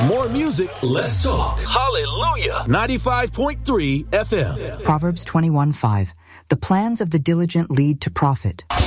More music, less talk. Hallelujah. 95.3 FM. Proverbs 21:5. The plans of the diligent lead to profit,